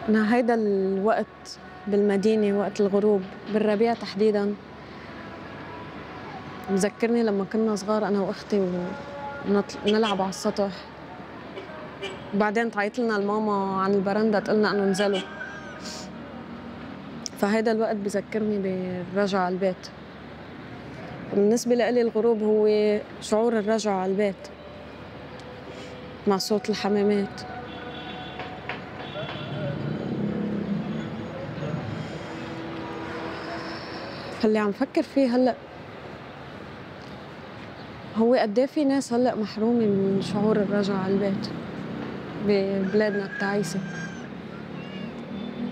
أنا هيدا الوقت بالمدينة وقت الغروب بالربيع تحديداً بذكرني لمّا كنّا صغار أنا وأختي نلعب على السطح، وبعدين تعيط لنا الماما عن البرندة تقول لنا إنه انزلوا، فهيدا الوقت بذكرني بالرجعة على البيت. بالنسبة لإلي الغروب هو شعور الرجعة على البيت مع صوت الحمامات. فاللي عم فكّر فيه هلأ هو قد إيه في ناس هلأ محرومة من شعور الرجعة على البيت ببلادنا التعيسة.